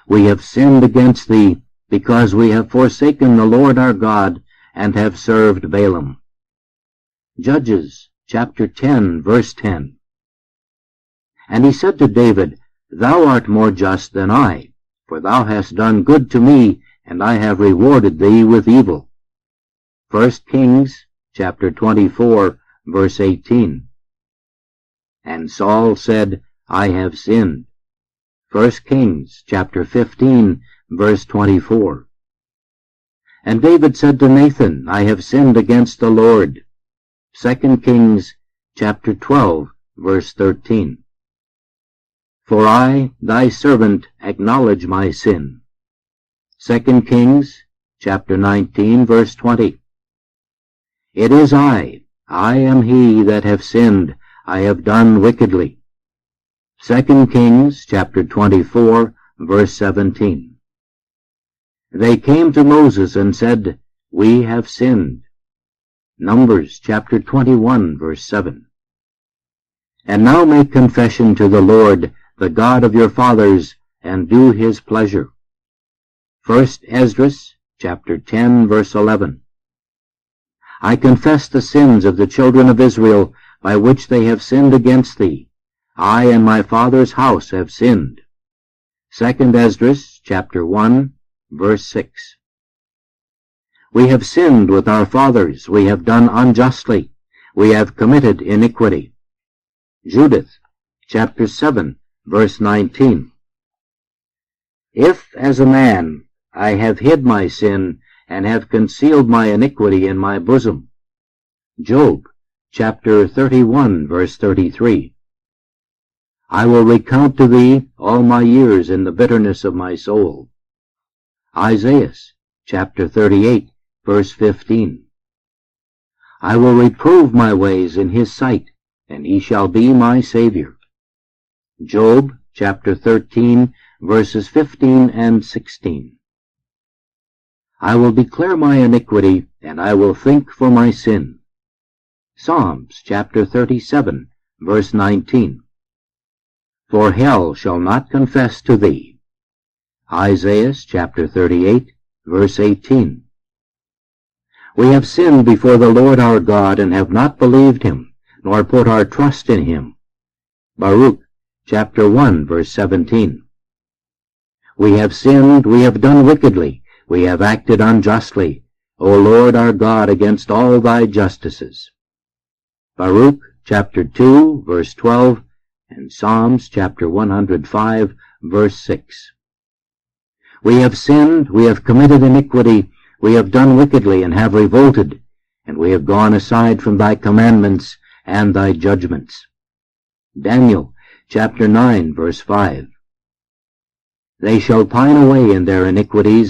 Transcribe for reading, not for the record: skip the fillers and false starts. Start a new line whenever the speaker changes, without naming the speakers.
We have sinned against thee, because we have forsaken the Lord our God, and have served Balaam. Judges chapter 10, verse 10. And he said to David, Thou art more just than I, for thou hast done good to me, and I have rewarded thee with evil. 1 Kings chapter 24, verse 18. And Saul said, I have sinned. 1 Kings chapter 15, verse 24. And David said to Nathan, I have sinned against the Lord. 2 Kings chapter 12, verse 13. For I, thy servant, acknowledge my sin. 2 Kings chapter 19, verse 20. It is I am he that have sinned, I have done wickedly. 2 Kings chapter 24, verse 17. They came to Moses and said, We have sinned. Numbers chapter 21, verse 7. And now make confession to the Lord, the God of your fathers, and do his pleasure. 1 Esdras chapter 10, verse 11. I confess the sins of the children of Israel, by which they have sinned against thee. I and my father's house have sinned. 2 Esdras chapter 1, verse 6. We have sinned with our fathers, we have done unjustly, we have committed iniquity. Judith chapter 7, verse 19. If, as a man, I have hid my sin, and have concealed my iniquity in my bosom. Job chapter 31, verse 33. I will recount to thee all my years in the bitterness of my soul. Isaiah chapter 38, verse 15. I will reprove my ways in his sight, and he shall be my Savior. Job chapter 13, verses 15 and 16. I will declare my iniquity, and I will think for my sin. Psalms chapter 37, verse 19. For hell shall not confess to thee. Isaiah chapter 38, verse 18. We have sinned before the Lord our God, and have not believed him, nor put our trust in him. Baruch chapter 1, verse 17. We have sinned, we have done wickedly, we have acted unjustly, O Lord our God, against all thy justices. Baruch chapter 2, verse 12, and Psalms chapter 105, verse 6. We have sinned, we have committed iniquity, we have done wickedly, and have revolted, and we have gone aside from thy commandments and thy judgments. Daniel chapter 9, verse 5. They shall pine away in their iniquities,